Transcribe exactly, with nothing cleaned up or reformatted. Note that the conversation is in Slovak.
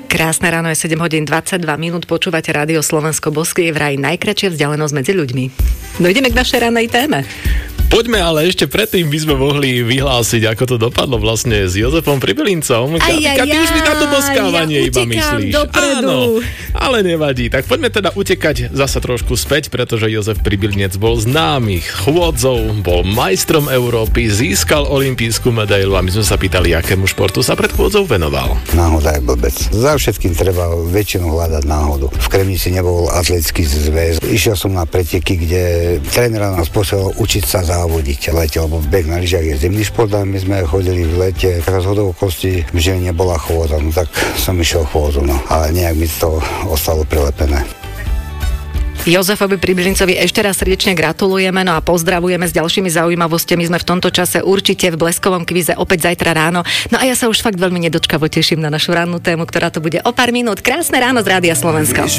Krásne ráno, je sedem hodín dvadsaťdva minút, počúvate Rádio Slovensko Boský, je vraj najkratšia vzdialenosť medzi ľuďmi. Dojdeme k našej ranej téme. Poďme, ale ešte predtým by sme mohli vyhlásiť, ako to dopadlo vlastne s Jozefom Pribylincom. Katka, ty už mi na to boskávanie ja iba myslíš. Dopredu. Áno, ale nevadí. Tak poďme teda utekať zasa trošku späť, pretože Jozef Pribylinec bol známy chôdzou, bol majstrom Európy, získal olympijskú medailu a my sme sa pýtali, akému športu sa pred chôdzou venoval. Náhoda je blbec. Za všetkým treba väčšinu hľadať náhodu. V Kremnici nebol atletický zväz. Išiel som na preteky, kde tréner nás posielal učiť sa závodiť lete, lebo beh na lyžiach je zimný šport a my sme chodili v lete. Teraz zhodou okolností, že nebola chôdza, no tak som išiel chôdzu, no ale nejak mi to ostalo prilepené. Jozefovi Pribylincovi ešte raz srdečne gratulujeme, no a pozdravujeme s ďalšími zaujímavostiami. Sme v tomto čase určite v bleskovom kvíze opäť zajtra ráno. No a ja sa už fakt veľmi nedočkavo teším na našu rannú tému, ktorá to bude o pár minút. Krásne ráno z Rádia Slovenska.